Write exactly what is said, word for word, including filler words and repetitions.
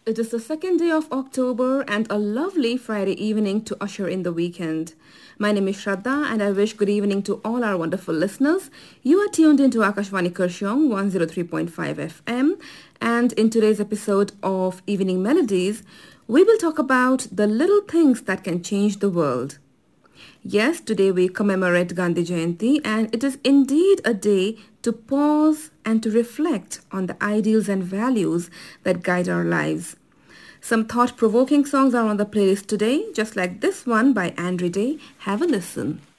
It is the second day of October and a lovely Friday evening to usher in the weekend. My name is Shraddha and I wish good evening to all our wonderful listeners. You are tuned into Akashvani Kurseong one oh three point five F M, and in today's episode of Evening Melodies, we will talk about the little things that can change the world. Yes, today we commemorate Gandhi Jayanti, and it is indeed a day to pause and to reflect on the ideals and values that guide our lives. Some thought-provoking songs are on the playlist today, just like this one by Andre Day. Have a listen.